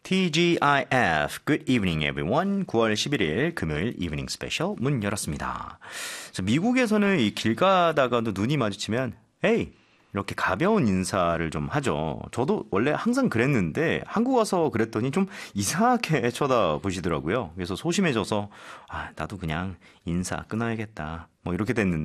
TGIF, Good evening everyone. 9월 11일 금요일 이브닝 스페셜 문 열었습니다. 미국에서는 이 길 가다가도 눈이 마주치면, 에이! 이렇게 가벼운 인사를 좀 하죠. 저도 원래 항상 그랬는데 한국 와서 그랬더니 좀 이상하게 쳐다보시더라고요. 그래서 소심해져서, 나도 그냥 인사 끊어야겠다. 뭐 이렇게 됐는데,